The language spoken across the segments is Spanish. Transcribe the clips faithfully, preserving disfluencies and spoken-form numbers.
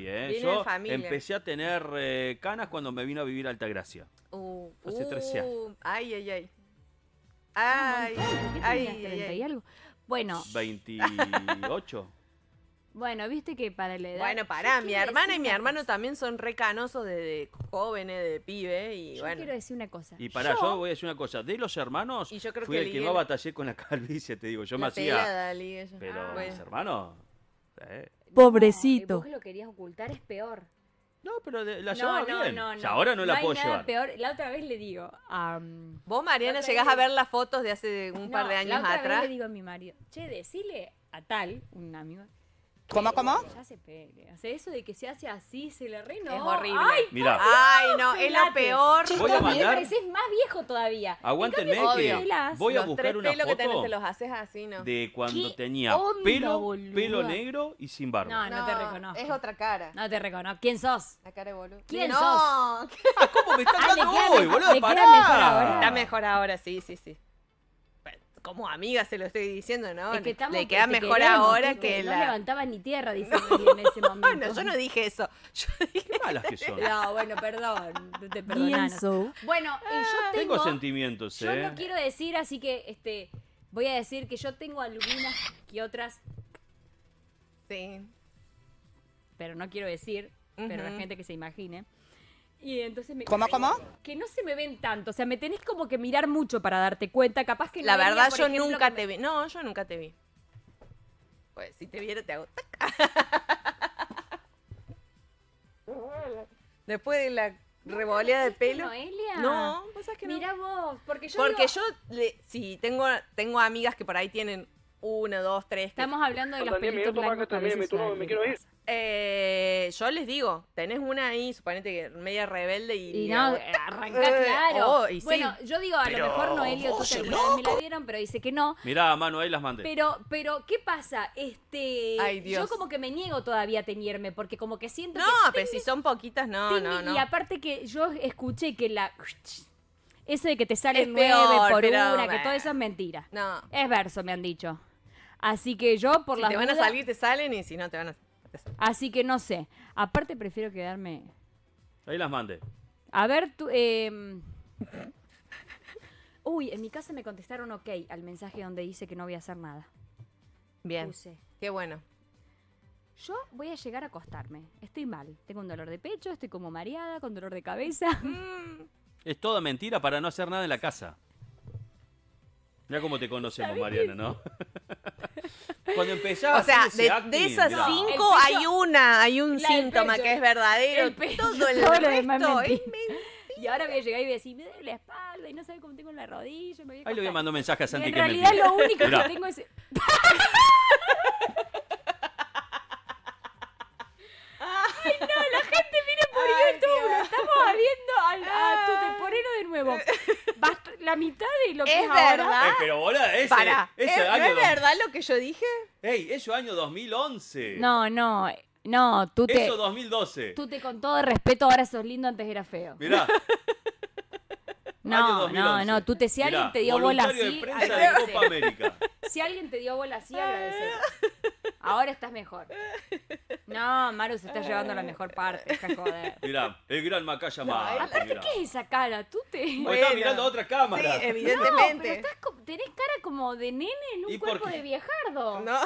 ¿eh? Viene Yo de familia. empecé a tener eh, canas cuando me vino a vivir a Altagracia. Uh, Hace trece años. uh, Ay, ay, ay. Ah, Ay, un montón. ¿Por qué ay, tenías ay, treinta ay. y algo? Bueno, veintiocho. bueno, viste que para la edad... Bueno, Yo pará, mi quiero hermana decir y mi una hermano cosa. también son re canosos de, de jóvenes, de pibe, y Yo bueno. quiero decir una cosa. Y pará, yo, voy a decir una cosa. De los hermanos, Y yo creo fui que el que ligué más la- batallé con la calvicie, te digo. Yo me la hacía... pelada, ligue yo. Pero Ah, mis bueno. hermanos... eh. Pobrecito. Vos que lo querías ocultar es peor. No, pero de- la No, llevaba no, bien. no, O sea, no. ahora no, la hay puedo nada llevar. peor. La otra vez le digo... am, Vos, Mariana, La otra llegás vez a le- ver las fotos de hace un par no, de la años otra atrás. vez le digo a mi marido, che, decile a tal, un amigo... ¿Cómo, cómo? que ya se pele. O sea, eso de que se hace así, se le re... Es no. horrible. Ay, Mirá, Ay, no, es lo Pelate. peor. Voy a a mí me mandar- pareces más viejo todavía. aguántenme En cambio, que si te pelas, voy a Los buscar tres una pelos que tenés foto te los haces así, ¿no? de cuando ¿Qué tenía onda, pelo, boluda? pelo negro y sin barba. No, no te reconozco. Es otra cara. No te reconozco. ¿Quién sos? La cara de boludo. ¿Quién no, Ah, ¿cómo me están Ah, le dando queda hoy, mejor- boludo? le queda Pará. mejor ahora. Está mejor ahora, sí, sí, sí. Como amiga se lo estoy diciendo, ¿no? Es que estamos, Le queda te mejor queremos, ahora Tute. que no la... levantaba ni tierra, dice Meli en ese momento. Bueno, yo no dije eso. Yo dije... Qué malas que son. No, bueno, perdón. Te perdonanos. Bueno, eh, yo tengo... Tengo sentimientos, Yo ¿eh? no quiero decir, así que este voy a decir que yo tengo algunas que otras, Sí. pero no quiero decir, pero la Ujú. gente que se imagine. Y entonces me... ¿Cómo, cómo? Que no se me ven tanto, o sea, me tenés como que mirar mucho para darte cuenta, capaz que no La venía, verdad, por yo ejemplo, nunca que te me- vi. No, yo nunca te vi. Pues si te viera, te hago... tac. Después de la revoleada de pelo. Noelia. No, vos sabés que no. Mira vos, porque yo Porque digo, yo, le, sí, tengo, tengo amigas que por ahí tienen uno, dos, tres. que- estamos hablando de los Faltan diez pelitos minutos para blancos que que a termine mi veces turno, suelen me quiero ir. pasar. Eh, yo les digo, tenés una ahí, suponete que media rebelde y... Y le no, hago- arranca Eh, claro. oh, y sí. Bueno, yo digo, a lo mejor Noelia o tú alguna vez me la vieron, pero dice que no. Mirá, Manu, ahí las mandé. Pero, pero, ¿qué pasa? Este, Ay, Dios. yo como que me niego todavía a teñirme, porque como que siento No, que pero si son poquitas, no, teñi- no, no. Y aparte que yo escuché que la... Eso de que te salen Es nueve peor, por pero, una, que bah. todo eso es mentira. No. Es verso, me han dicho. Así que yo, por Si las te van a dudas- salir, te salen, y si no, te van a... Así que no sé. Aparte prefiero quedarme... Ahí las mandé. A ver, tú... eh, Uy, en mi casa me contestaron ok al mensaje donde dice que no voy a hacer nada. Bien, Puse. qué bueno. Yo voy a llegar a acostarme. Estoy mal. Tengo un dolor de pecho, estoy como mareada, con dolor de cabeza. Mm, Es toda mentira para no hacer nada en la casa. Mirá cómo te conocemos, Mariana, ¿no? Cuando empezás O sea, a hacer ese de, acting, de esas mirá. cinco El pecho- hay una, hay un La del síntoma pecho. que es verdadero. El pecho, Todo el todo lo demás resto es es mentira. Y ahora voy a llegar y voy a decir, me duele la espalda y no sabe cómo tengo en la rodilla. Me voy a Ahí le voy a acostar. mandar un mensaje a Y Santi en que es realidad mentira. lo único Mirá. que tengo es... Ay, no, la gente mire por Ay, YouTube, lo Dios. estamos viendo al, a tu temporero de nuevo. Basta- la mitad de lo que es, Es ahora. verdad. Eh, pero boludo, ese, Para, ese ¿es, año ¿no es dos- verdad lo que yo dije? Ey, eso año dos mil once. No, no, no, tú te, Eso dos mil doce. tú te con todo respeto ahora sos lindo, antes era feo. Mirá. año No, dos mil no, once. no, tú te, si Mirá, alguien te dio bola voluntario así, de prensa de agradece. Copa América. Si alguien te dio bola así, agradece. Ahora estás mejor. No, Maru se está llevando la mejor parte, deja de joder. Mirá, el gran Macaya No, Marte, Aparte, mirá. ¿qué es esa cara? Tú te... Porque Bueno. estaba mirando a otra cámara. Sí, No, evidentemente. pero estás co- tenés cara como de nene en un ¿Y por cuerpo qué? de viejardo. No.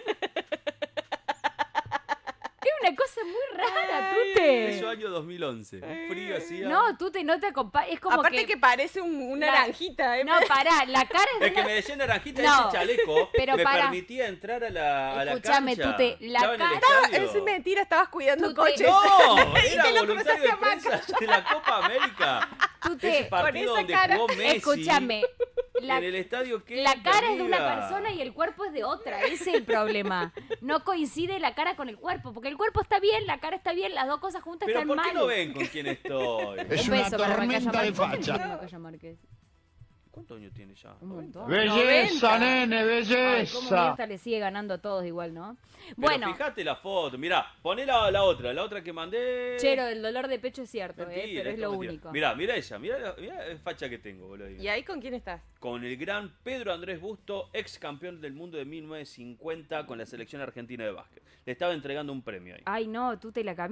Es una cosa muy rara, Ay, Tute. Eso año dos mil once. Un frío hacía. No, Tute, no te acompaña. Es como Aparte que, que... parece un, una La- naranjita, ¿eh? No, pará, la cara es de Es que una- me decía naranjita No, ese chaleco pero me para. permitía entrar a la, a la Escuchame, cancha. Tute, la Estaba en el cara- estadio. Es mentira, estabas cuidando Tú te- coches. No, Y era te lo voluntario cruzaste de a Maca. prensa de la Copa América. Tute, Ese partido esa donde cara. jugó Messi. Escúchame. La, en el estadio que la cara es de una persona y el cuerpo es de otra. Ese es el problema. No coincide la cara con el cuerpo. Porque el cuerpo está bien, la cara está bien, las dos cosas juntas Pero están ¿por mal. qué no ven con quién estoy? Es Un una beso para Macaya tormenta de Márquez. ¿Por qué no facha. tiene Macaya Márquez? ¿Cuántos años tiene ya? Un montón. Belleza, noventa. nene, Ay, belleza. cómo Mirta le sigue ganando a todos igual, ¿no? Pero Bueno, fíjate la foto, mirá, poné la, la otra, la otra que mandé. Chero, el dolor de pecho es cierto, ¿eh? Mentira, Pero es esto lo mentira. único. Mirá, mirá ella, mirá, la- mirá la facha que tengo, boludo. ¿Y ahí con quién estás? Con el gran Pedro Andrés Busto, ex campeón del mundo de mil novecientos cincuenta con la selección argentina de básquet. Le estaba entregando un premio ahí. Ay, no, tú te la cambiaste.